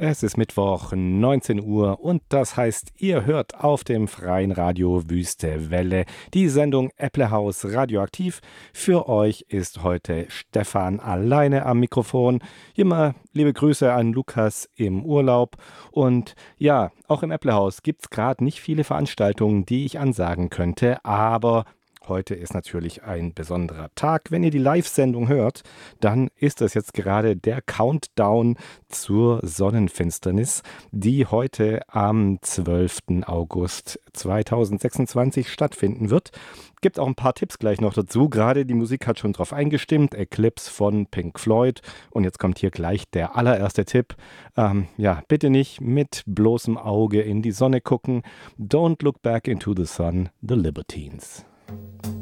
Es ist Mittwoch, 19 Uhr und das heißt, ihr hört auf dem freien Radio Wüste Welle die Sendung Äpplehaus Radioaktiv. Für euch ist heute Stefan alleine am Mikrofon. Immer liebe Grüße an Lukas im Urlaub. Und ja, auch im Äpplehaus gibt es gerade nicht viele Veranstaltungen, die ich ansagen könnte, aber heute ist natürlich ein besonderer Tag. Wenn ihr die Live-Sendung hört, dann ist das jetzt gerade der Countdown zur Sonnenfinsternis, die heute am 12. August 2026 stattfinden wird. Gibt auch ein paar Tipps gleich noch dazu. Gerade die Musik hat schon drauf eingestimmt. Eclipse von Pink Floyd. Und jetzt kommt hier gleich der allererste Tipp. Bitte nicht mit bloßem Auge in die Sonne gucken. Don't look back into the sun, the Libertines.